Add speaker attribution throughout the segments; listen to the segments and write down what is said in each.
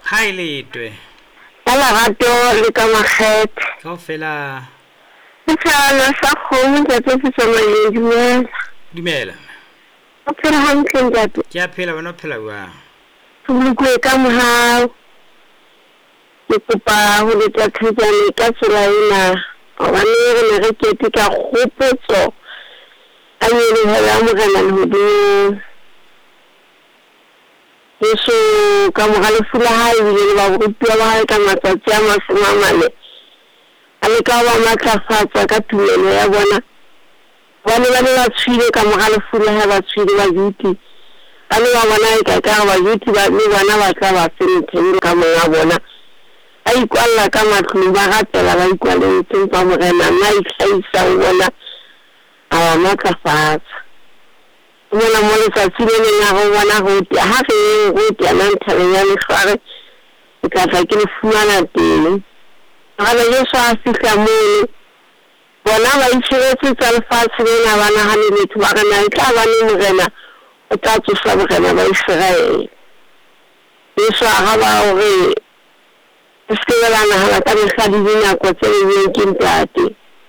Speaker 1: Hai letwe.
Speaker 2: Ala gato le ka makgethe.
Speaker 1: Kaofela.
Speaker 2: Tsala sa kgomo tsa tse le
Speaker 1: Dumela.
Speaker 2: O phela hantle ntate.
Speaker 1: Ke a phela bona phela jwang?
Speaker 2: Ke ka mohau. Ke kopa ho le tlatsitsane ka tsela ena. Hobane re ne re kete ka kgopotso. A nyele hela morena le hodimo. Yeso ka mogale fula ha ile ba borutia ba hae ka matsatsi a mafumamane. Ale ka ba matlafatsa ka tumelo ya bona. Bane ba le ba tshwile ka mogale fula ha ba tshwile ba juti. Bane ba bona ka ba juti ba le bona ba tla ba fentheng ka monga bona. A ikwalla ka matlung ba gatela ba ikwaletse ba morena na itlhaisa bona a matlafatsa. Bona mo letsatsi le leng ya go bona go tia ha re go tia nang thabeng ya leshware ka tla ke le fumana teng ga le Yesu a fihla moo bona ba itshiretse tsa lefatshe lena ba nagane letho ba rena e tla ba le morena o tla tsosa morena ba Israele. Yesu a ga ba hore e se ke la nagana ka mehla le dinako tse dingwe ke ntate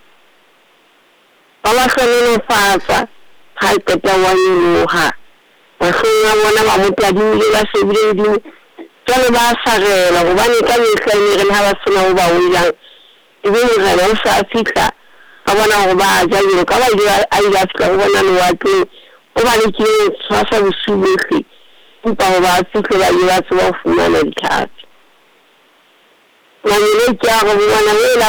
Speaker 2: ba ba hlonolofatsa ha qeta wa nyoloha ba hloya bona ba motadimile ba sebile di jwale ba sarela gobane ka mehla e re ha ba sena ho ba wilang e be morena o sa fihla a bona go ba ja dilo ka ba a ile a fihla go bona lewatleng o ba le ke tshwasa bosibuhle empa go ba fihle ba ile ba tseba go fumana ditlhare. Ngwane ke a go bona le la